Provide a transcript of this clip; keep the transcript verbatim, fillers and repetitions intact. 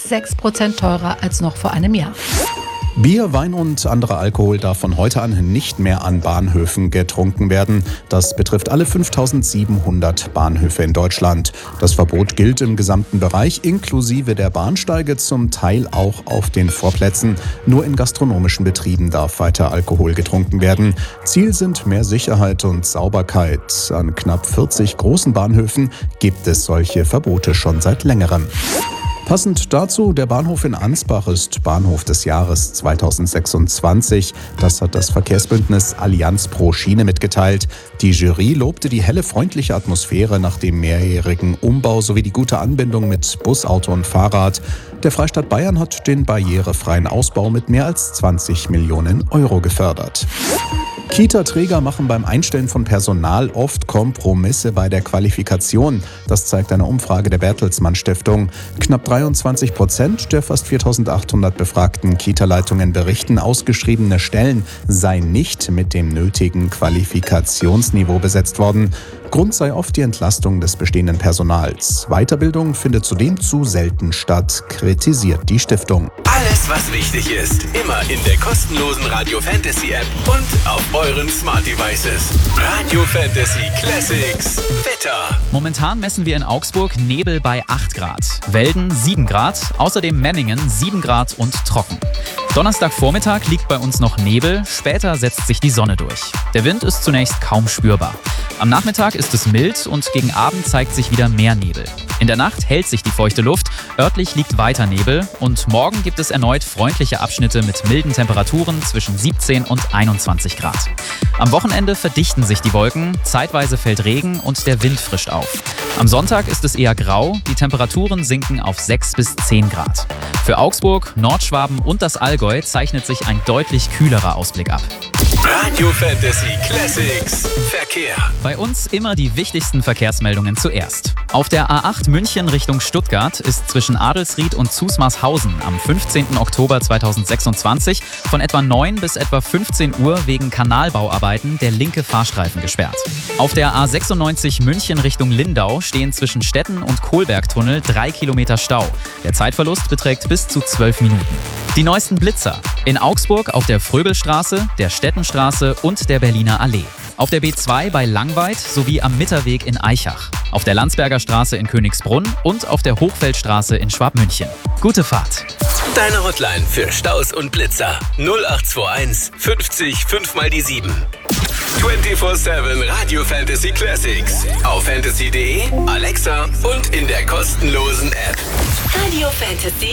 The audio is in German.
bis sechs Prozent teurer als noch vor einem Jahr. Bier, Wein und anderer Alkohol darf von heute an nicht mehr an Bahnhöfen getrunken werden. Das betrifft alle fünftausendsiebenhundert Bahnhöfe in Deutschland. Das Verbot gilt im gesamten Bereich, inklusive der Bahnsteige, zum Teil auch auf den Vorplätzen. Nur in gastronomischen Betrieben darf weiter Alkohol getrunken werden. Ziel sind mehr Sicherheit und Sauberkeit. An knapp vierzig großen Bahnhöfen gibt es solche Verbote schon seit längerem. Passend dazu, der Bahnhof in Ansbach ist Bahnhof des Jahres zweitausendsechsundzwanzig. Das hat das Verkehrsbündnis Allianz pro Schiene mitgeteilt. Die Jury lobte die helle, freundliche Atmosphäre nach dem mehrjährigen Umbau sowie die gute Anbindung mit Bus, Auto und Fahrrad. Der Freistaat Bayern hat den barrierefreien Ausbau mit mehr als zwanzig Millionen Euro gefördert. Kita-Träger machen beim Einstellen von Personal oft Kompromisse bei der Qualifikation. Das zeigt eine Umfrage der Bertelsmann Stiftung. Knapp dreiundzwanzig Prozent der fast viertausendachthundert befragten Kita-Leitungen berichten, ausgeschriebene Stellen seien nicht mit dem nötigen Qualifikationsniveau besetzt worden. Grund sei oft die Entlastung des bestehenden Personals. Weiterbildung findet zudem zu selten statt, kritisiert die Stiftung. Alles, was wichtig ist, immer in der kostenlosen Radio Fantasy App und auf euren Smart Devices. Radio Fantasy Classics Wetter. Momentan messen wir in Augsburg Nebel bei acht Grad, Welden sieben Grad, außerdem Memmingen sieben Grad und trocken. Donnerstagvormittag liegt bei uns noch Nebel, später setzt sich die Sonne durch. Der Wind ist zunächst kaum spürbar. Am Nachmittag ist es mild und gegen Abend zeigt sich wieder mehr Nebel. In der Nacht hält sich die feuchte Luft, örtlich liegt weiter Nebel und morgen gibt es erneut freundliche Abschnitte mit milden Temperaturen zwischen siebzehn und einundzwanzig Grad. Am Wochenende verdichten sich die Wolken, zeitweise fällt Regen und der Wind frischt auf. Am Sonntag ist es eher grau, die Temperaturen sinken auf sechs bis zehn Grad. Für Augsburg, Nordschwaben und das Allgäu zeichnet sich ein deutlich kühlerer Ausblick ab. Radio Fantasy Classics Verkehr. Bei uns immer die wichtigsten Verkehrsmeldungen zuerst. Auf der A acht München Richtung Stuttgart ist zwischen Adelsried und Zusmarshausen am fünfzehnten Oktober zweitausendsechsundzwanzig von etwa neun bis etwa fünfzehn Uhr wegen Kanalbauarbeiten der linke Fahrstreifen gesperrt. Auf der A sechsundneunzig München Richtung Lindau stehen zwischen Stetten und Kohlbergtunnel drei Kilometer Stau. Der Zeitverlust beträgt bis zu zwölf Minuten. Die neuesten Blitzer. In Augsburg auf der Fröbelstraße, der Stettenstraße und der Berliner Allee. Auf der B zwei bei Langweid sowie am Mitterweg in Aichach. Auf der Landsberger Straße in Königsbrunn und auf der Hochfeldstraße in Schwabmünchen. Gute Fahrt! Deine Hotline für Staus und Blitzer null acht zwei eins fünfzig fünf mal die sieben. vierundzwanzig sieben Radio Fantasy Classics auf fantasy punkt de, Alexa und in der kostenlosen App. Radio Fantasy